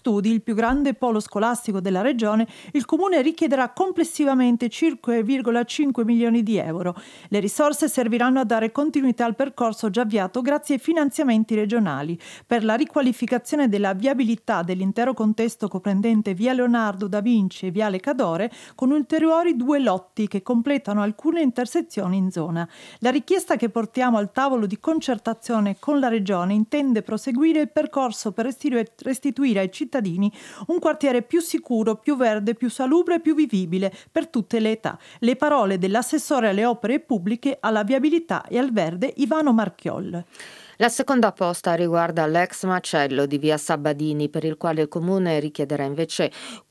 Studi, il più grande polo scolastico della regione, il Comune richiederà complessivamente 5,5 milioni di euro. Le risorse serviranno a dare continuità al percorso già avviato grazie ai finanziamenti regionali per la riqualificazione della viabilità dell'intero contesto comprendente via Leonardo da Vinci e viale Cadore, con ulteriori 2 lotti che completano alcune intersezioni in zona. La richiesta che portiamo al tavolo di concertazione con la Regione intende proseguire il percorso per restituire ai cittadini un quartiere più sicuro, più verde, più salubre e più vivibile per tutte le età. Le parole dell'assessore alle opere pubbliche, alla viabilità e al verde Ivano Marchiol. La seconda posta riguarda l'ex macello di via Sabadini, per il quale il Comune richiederà invece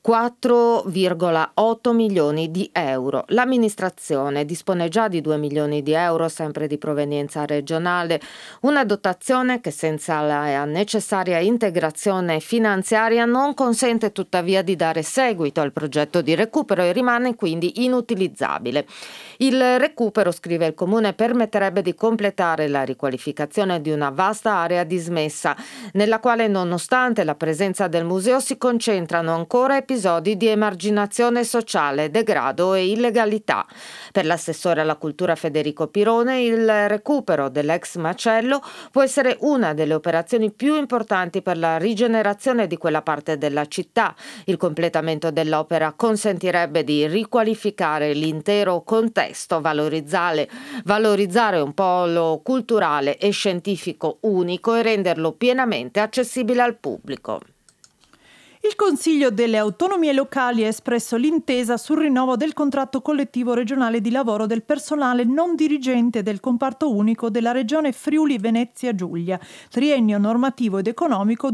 4,8 milioni di euro. L'amministrazione dispone già di 2 milioni di euro, sempre di provenienza regionale, una dotazione che senza la necessaria integrazione finanziaria non consente tuttavia di dare seguito al progetto di recupero e rimane quindi inutilizzabile. Il recupero, scrive il Comune, permetterebbe di completare la riqualificazione di una vasta area dismessa, nella quale nonostante la presenza del museo si concentrano ancora episodi di emarginazione sociale, degrado e illegalità. Per l'assessore alla cultura Federico Pirone, il recupero dell'ex macello può essere una delle operazioni più importanti per la rigenerazione di quella parte della città. Il completamento dell'opera consentirebbe di riqualificare l'intero contesto, valorizzare un polo culturale e scientifico unico e renderlo pienamente accessibile al pubblico. Il Consiglio delle Autonomie Locali ha espresso l'intesa sul rinnovo del contratto collettivo regionale di lavoro del personale non dirigente del comparto unico della Regione Friuli Venezia Giulia, triennio normativo ed economico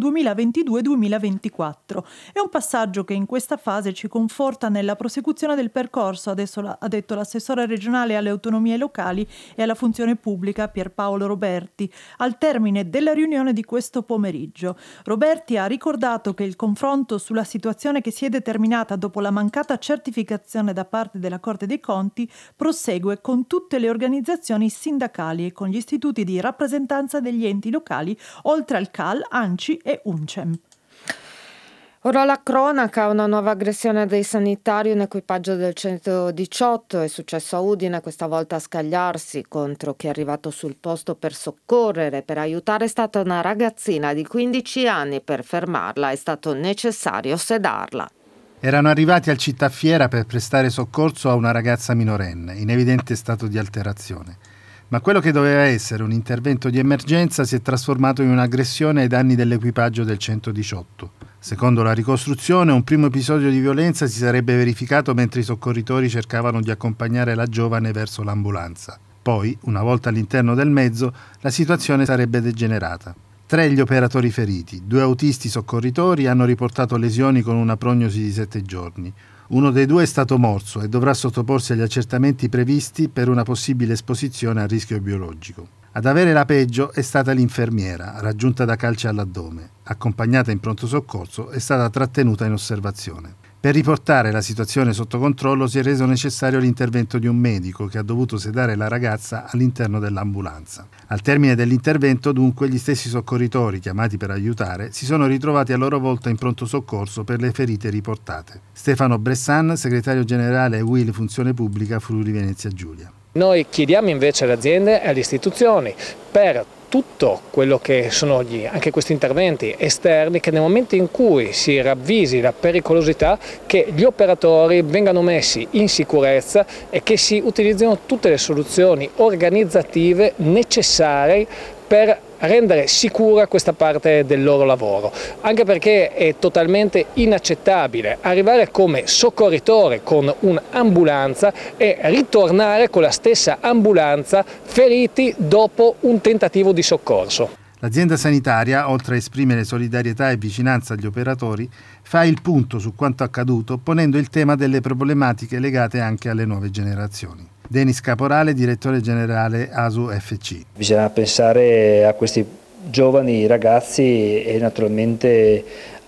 2022-2024. È un passaggio che in questa fase ci conforta nella prosecuzione del percorso, adesso ha detto l'assessore regionale alle autonomie locali e alla funzione pubblica Pierpaolo Roberti, al termine della riunione di questo pomeriggio. Roberti ha ricordato che il confronto sulla situazione che si è determinata dopo la mancata certificazione da parte della Corte dei Conti prosegue con tutte le organizzazioni sindacali e con gli istituti di rappresentanza degli enti locali, oltre al CAL, ANCI e UNCEM. Ora la cronaca, una nuova aggressione dei sanitari, un equipaggio del 118 è successo a Udine, questa volta a scagliarsi contro chi è arrivato sul posto per soccorrere, per aiutare è stata una ragazzina di 15 anni. Per fermarla è stato necessario sedarla. Erano arrivati al Cittafiera per prestare soccorso a una ragazza minorenne, in evidente stato di alterazione. Ma quello che doveva essere un intervento di emergenza si è trasformato in un'aggressione ai danni dell'equipaggio del 118. Secondo la ricostruzione, un primo episodio di violenza si sarebbe verificato mentre i soccorritori cercavano di accompagnare la giovane verso l'ambulanza. Poi, una volta all'interno del mezzo, la situazione sarebbe degenerata. 3 gli operatori feriti, 2 autisti soccorritori hanno riportato lesioni con una prognosi di 7 giorni. Uno dei 2 è stato morso e dovrà sottoporsi agli accertamenti previsti per una possibile esposizione a rischio biologico. Ad avere la peggio è stata l'infermiera, raggiunta da calci all'addome. Accompagnata in pronto soccorso, è stata trattenuta in osservazione. Per riportare la situazione sotto controllo si è reso necessario l'intervento di un medico che ha dovuto sedare la ragazza all'interno dell'ambulanza. Al termine dell'intervento, dunque, gli stessi soccorritori chiamati per aiutare si sono ritrovati a loro volta in pronto soccorso per le ferite riportate. Stefano Bressan, segretario generale UIL Funzione Pubblica Friuli Venezia Giulia. Noi chiediamo invece alle aziende e alle istituzioni per tutto quello che sono anche questi interventi esterni, che nel momento in cui si ravvisi la pericolosità, che gli operatori vengano messi in sicurezza e che si utilizzino tutte le soluzioni organizzative necessarie per rendere sicura questa parte del loro lavoro, anche perché è totalmente inaccettabile arrivare come soccorritore con un'ambulanza e ritornare con la stessa ambulanza feriti dopo un tentativo di soccorso. L'azienda sanitaria, oltre a esprimere solidarietà e vicinanza agli operatori, fa il punto su quanto accaduto, ponendo il tema delle problematiche legate anche alle nuove generazioni. Denis Caporale, direttore generale ASU FC. Bisogna pensare a questi giovani ragazzi e naturalmente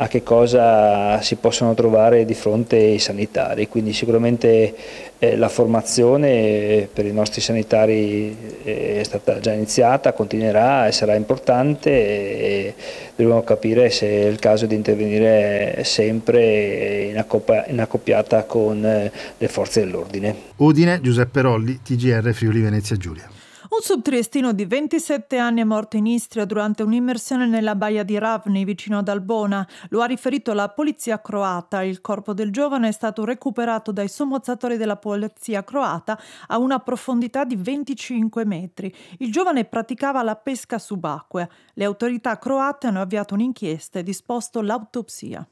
a che cosa si possono trovare di fronte i sanitari. Quindi sicuramente la formazione per i nostri sanitari è stata già iniziata, continuerà e sarà importante, e dobbiamo capire se è il caso di intervenire sempre in accoppiata con le forze dell'ordine. Udine, Giuseppe Rolli, TGR Friuli Venezia Giulia. Un subtriestino di 27 anni è morto in Istria durante un'immersione nella baia di Ravni, vicino ad Albona. Lo ha riferito la polizia croata. Il corpo del giovane è stato recuperato dai sommozzatori della polizia croata a una profondità di 25 metri. Il giovane praticava la pesca subacquea. Le autorità croate hanno avviato un'inchiesta e disposto l'autopsia.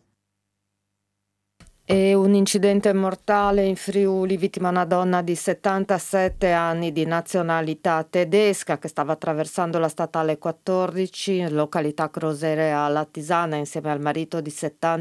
E un incidente mortale in Friuli, vittima una donna di 77 anni di nazionalità tedesca che stava attraversando la statale 14, località Crosere a Lattisana, insieme al marito di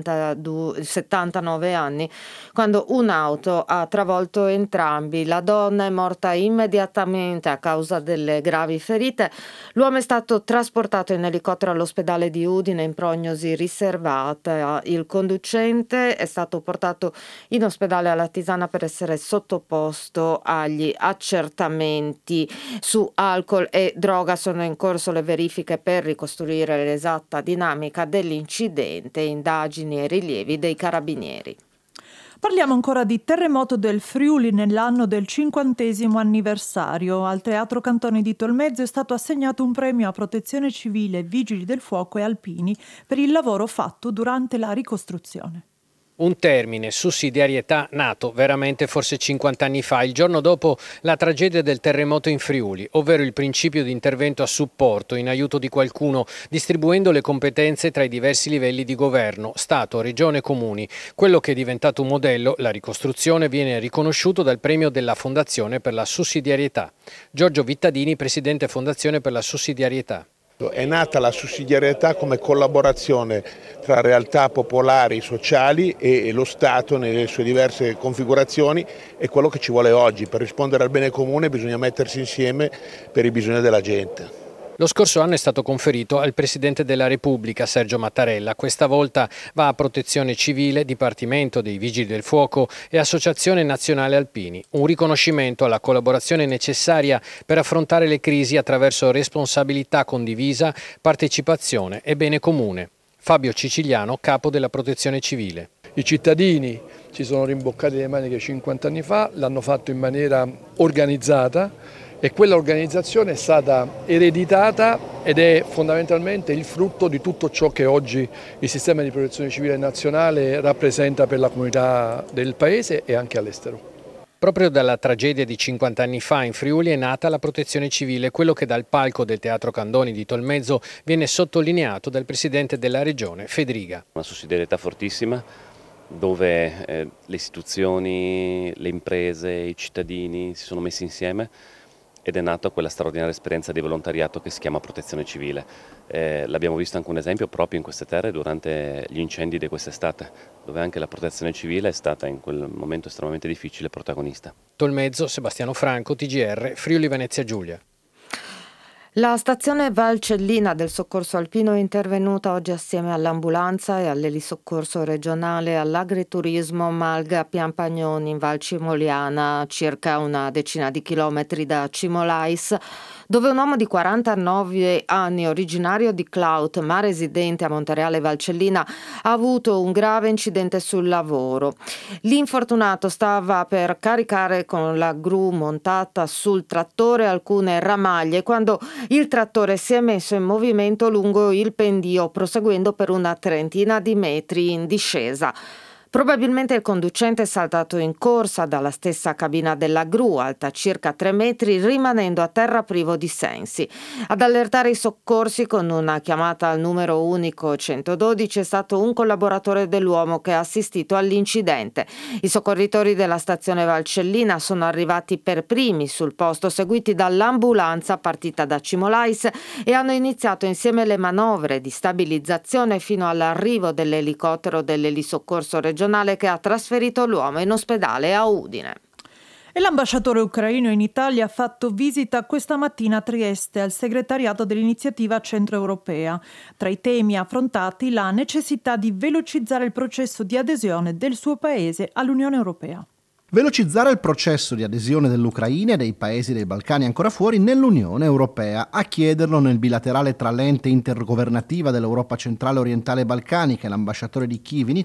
79 anni, quando un'auto ha travolto entrambi. La donna è morta immediatamente a causa delle gravi ferite. L'uomo è stato trasportato in elicottero all'ospedale di Udine in prognosi riservata. Il conducente è stato portato in ospedale a Lattisana per essere sottoposto agli accertamenti su alcol e droga. Sono in corso le verifiche per ricostruire l'esatta dinamica dell'incidente, indagini e rilievi dei carabinieri. Parliamo ancora di terremoto del Friuli nell'anno del 50° anniversario. Al Teatro Cantoni di Tolmezzo è stato assegnato un premio a Protezione Civile, Vigili del Fuoco e Alpini per il lavoro fatto durante la ricostruzione. Un termine, sussidiarietà, nato veramente forse 50 anni fa, il giorno dopo la tragedia del terremoto in Friuli, ovvero il principio di intervento a supporto, in aiuto di qualcuno, distribuendo le competenze tra i diversi livelli di governo, Stato, Regione e Comuni. Quello che è diventato un modello, la ricostruzione, viene riconosciuto dal premio della Fondazione per la Sussidiarietà. Giorgio Vittadini, presidente Fondazione per la Sussidiarietà. È nata la sussidiarietà come collaborazione tra realtà popolari, sociali e lo Stato nelle sue diverse configurazioni. È quello che ci vuole oggi. Per rispondere al bene comune bisogna mettersi insieme per i bisogni della gente. Lo scorso anno è stato conferito al Presidente della Repubblica, Sergio Mattarella. Questa volta va a Protezione Civile, Dipartimento dei Vigili del Fuoco e Associazione Nazionale Alpini. Un riconoscimento alla collaborazione necessaria per affrontare le crisi attraverso responsabilità condivisa, partecipazione e bene comune. Fabio Ciciliano, capo della Protezione Civile. I cittadini si sono rimboccati le maniche 50 anni fa, l'hanno fatto in maniera organizzata, e quella organizzazione è stata ereditata ed è fondamentalmente il frutto di tutto ciò che oggi il sistema di protezione civile nazionale rappresenta per la comunità del Paese e anche all'estero. Proprio dalla tragedia di 50 anni fa in Friuli è nata la Protezione Civile, quello che dal palco del Teatro Candoni di Tolmezzo viene sottolineato dal Presidente della Regione, Fedriga. Una sussidiarietà fortissima, dove le istituzioni, le imprese, i cittadini si sono messi insieme ed è nata quella straordinaria esperienza di volontariato che si chiama Protezione Civile. L'abbiamo visto anche un esempio proprio in queste terre durante gli incendi di quest'estate, dove anche la Protezione Civile è stata in quel momento estremamente difficile protagonista. Tolmezzo, Sebastiano Franco, TGR, Friuli Venezia Giulia. La stazione Valcellina del soccorso alpino è intervenuta oggi assieme all'ambulanza e all'elisoccorso regionale all'agriturismo Malga Piampagnoni in Val Cimoliana, circa una decina di chilometri da Cimolais, dove un uomo di 49 anni, originario di Clout ma residente a Montereale Valcellina, ha avuto un grave incidente sul lavoro. L'infortunato stava per caricare con la gru montata sul trattore alcune ramaglie quando il trattore si è messo in movimento lungo il pendio, proseguendo per una trentina di metri in discesa. Probabilmente il conducente è saltato in corsa dalla stessa cabina della gru, alta circa 3 metri, rimanendo a terra privo di sensi. Ad allertare i soccorsi con una chiamata al numero unico 112 è stato un collaboratore dell'uomo che ha assistito all'incidente. I soccorritori della stazione Valcellina sono arrivati per primi sul posto, seguiti dall'ambulanza partita da Cimolais, e hanno iniziato insieme le manovre di stabilizzazione fino all'arrivo dell'elicottero dell'elisoccorso regionale che ha trasferito l'uomo in ospedale a Udine. E l'ambasciatore ucraino in Italia ha fatto visita questa mattina a Trieste al segretariato dell'iniziativa centroeuropea. Tra i temi affrontati la necessità di velocizzare il processo di adesione del suo paese all'Unione Europea. Velocizzare il processo di adesione dell'Ucraina e dei paesi dei Balcani ancora fuori nell'Unione Europea. A chiederlo nel bilaterale tra l'ente intergovernativa dell'Europa centrale orientale e balcanica e l'ambasciatore di Kiev in